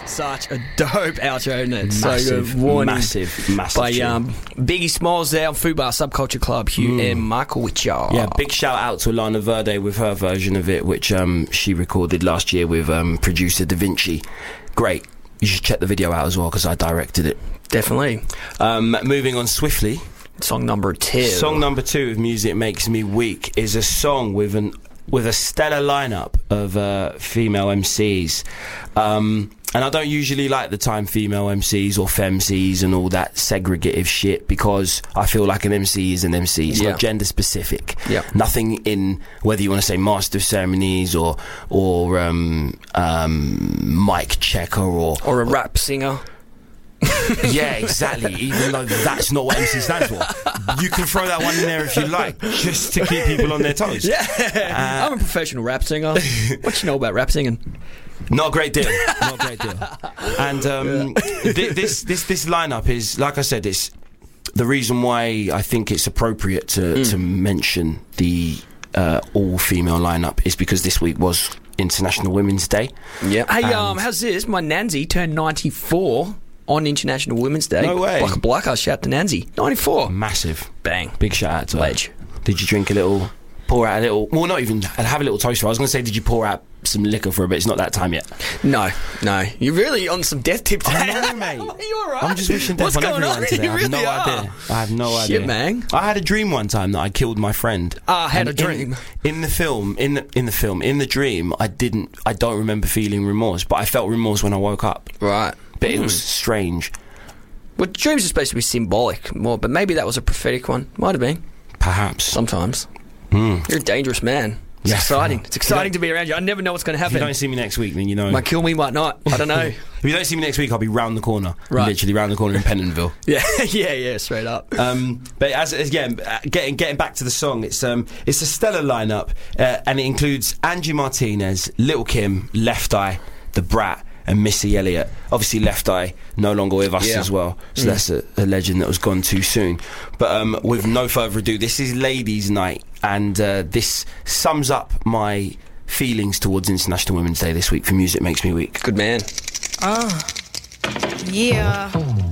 Such a dope outro, isn't it? Massive, so good. Warning massive by tune. Biggie Smalls there on Fubar Subculture Club, Hugh and Michael Witcher. Yeah, big shout out to Lana Verde with her version of it, which she recorded last year with producer Da Vinci. Great. You should check the video out as well, because I directed it. Definitely. Moving on swiftly. Song number 2. Song number 2 of Music Makes Me Weak is a song with a stellar lineup of female MCs. And I don't usually like the time female MCs or femcs and all that segregative shit, because I feel like an MC is an MC. It's not gender specific. Yeah. Nothing in, whether you want to say master of ceremonies or mic checker or a rap singer. Yeah, exactly. Even though that's not what MC stands for, you can throw that one in there if you like, just to keep people on their toes. Yeah, I'm a professional rap singer. What you know about rap singing? Not a great deal. Not a great deal. And this lineup is, like I said, it's the reason why I think it's appropriate to mention the all-female lineup is because this week was International Women's Day. Yeah. Hey, how's this? My Nancy turned 94 on International Women's Day. No way. Blacka, shout to Nancy. 94. Massive. Bang. Big shout out to Ledge. her. Did you drink a little, pour out a little, well, not even, have a little toast for her. I was going to say, did you pour out some liquor for her, but it's not that time yet. No. You're really on some death tip today. I know, mate. Are you alright? I'm just wishing death on everyone today. You I have really no are. idea. I have no idea. Shit, man. I had a dream one time that I killed my friend. I had And a dream. In the dream, I don't remember feeling remorse, but I felt remorse when I woke up. Right. But it was strange. Well, dreams are supposed to be symbolic more, but maybe that was a prophetic one. Might have been. Perhaps. Sometimes. You're a dangerous man. It's exciting. It's exciting to be around you. I never know what's going to happen. If you don't see me next week, then you know. Might kill me, might not. I don't know. If you don't see me next week, I'll be round the corner. Right. Literally round the corner in Pentonville. yeah, straight up. But getting back to the song, it's a stellar lineup, and it includes Angie Martinez, Lil' Kim, Left Eye, The Brat, and Missy Elliott. Obviously, Left Eye no longer with us as well, so that's a legend that was gone too soon. But with no further ado, this is Ladies' Night, and this sums up my feelings towards International Women's Day this week for Music Makes Me Weak. Good man. Yeah.